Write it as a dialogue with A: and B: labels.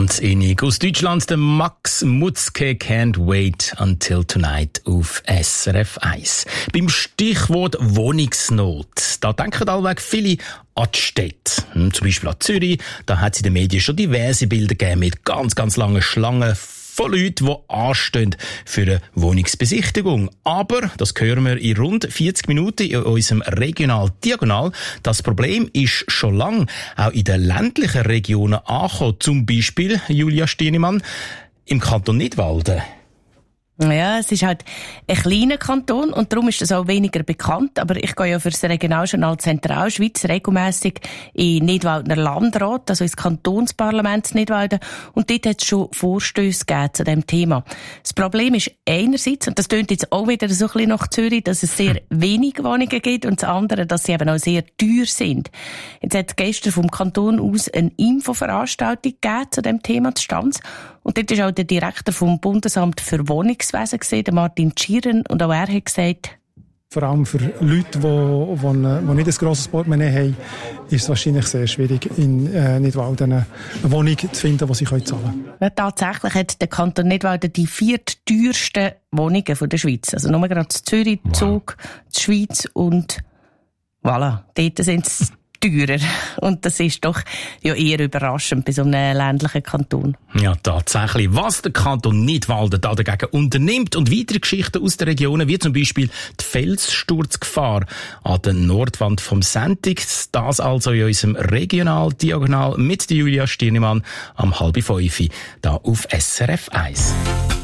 A: Ganz innig. Aus Deutschland der Max Mutzke, Can't Wait Until Tonight auf SRF 1. Beim Stichwort Wohnungsnot, da denken allweg viele an die Städte. Zum Beispiel an Zürich. Da hat es in den Medien schon diverse Bilder gegeben mit ganz, ganz langen Schlangen von Leuten, die anstehen für eine Wohnungsbesichtigung. Aber, das hören wir in rund 40 Minuten in unserem Regional Diagonal, das Problem ist schon lange auch in den ländlichen Regionen angekommen. Zum Beispiel, Julia Stienemann, im Kanton Nidwalden.
B: Ja, es ist halt ein kleiner Kanton und darum ist das auch weniger bekannt. Aber ich gehe ja für das Regionaljournal Zentralschweiz regelmässig in Nidwaldner Landrat, also ins Kantonsparlament Nidwalden. Und dort hat es schon Vorstösse gegeben zu diesem Thema. Das Problem ist einerseits, und das tönt jetzt auch wieder so ein bisschen nach Zürich, dass es sehr wenig Wohnungen gibt und das andere, dass sie eben auch sehr teuer sind. Jetzt hat gestern vom Kanton aus eine Infoveranstaltung gegeben zu diesem Thema zu Stanz. Und dort ist auch der Direktor vom Bundesamt für Wohnungswesen gesehen, der Martin Tschiren, und auch er hat gesagt,
C: vor allem für Leute, die nicht ein grosses Portemonnaie haben, ist es wahrscheinlich sehr schwierig, in Nidwalden eine Wohnung zu finden, die sie zahlen können.
B: Ja, tatsächlich hat der Kanton Nidwalden die viertteuersten Wohnungen der Schweiz. Also nur gerade Zürich, Zug, die Schweiz und voilà, dort sind es teurer. Und das ist doch ja eher überraschend bei so einem ländlichen Kanton.
A: Ja, tatsächlich. Was der Kanton Nidwalden da dagegen unternimmt und weitere Geschichten aus den Regionen, wie zum Beispiel die Felssturzgefahr an der Nordwand vom Sentig, das also in unserem Regional Diagonal mit Julia Stienemann am 4:30 da auf SRF 1.